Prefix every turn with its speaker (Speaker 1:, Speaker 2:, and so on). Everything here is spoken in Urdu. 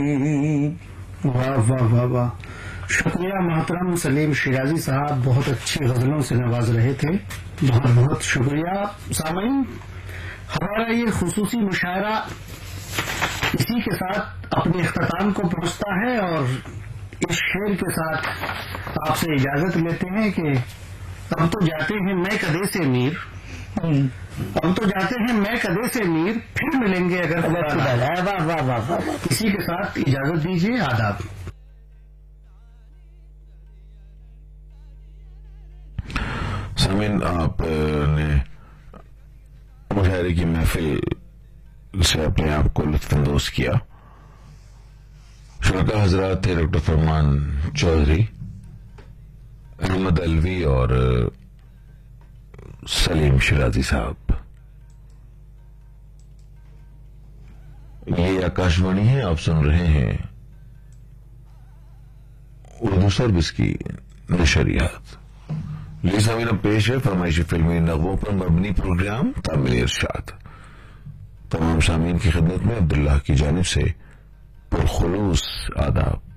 Speaker 1: واہ واہ واہ واہ، شکریہ محترم سلیم شیرازی صاحب، بہت اچھی غزلوں سے نواز رہے تھے، بہت بہت شکریہ۔ سامعین، ہمارا یہ خصوصی مشاعرہ اسی کے ساتھ اپنے اختتام کو پہنچتا ہے، اور اس شعر کے ساتھ آپ سے اجازت لیتے ہیں کہ اب تو جاتے ہیں میں کدے سے میر، اب تو جاتے ہیں میں کدے سے میر، پھر ملیں گے اگر خدا نہ۔ واہ واہ واہ واہ، اسی کے ساتھ اجازت دیجیے، آداب۔
Speaker 2: سامعین، آپ نے مشاعرے کی محفل سے اپنے آپ کو لطف اندوز کیا۔ شرکا حضرات تھے ڈاکٹر فرمان چودھری، احمد الوی اور سلیم شیرازی صاحب۔ یہ آکاش وانی ہے، آپ سن رہے ہیں اردو سروس کی نشریات۔ یہ سامعین پیش ہے فرمائشی فلمی نغموں پر مبنی پروگرام تعمیل ارشاد۔ تمام سامعین کی خدمت میں عبداللہ کی جانب سے پرخلوص آداب۔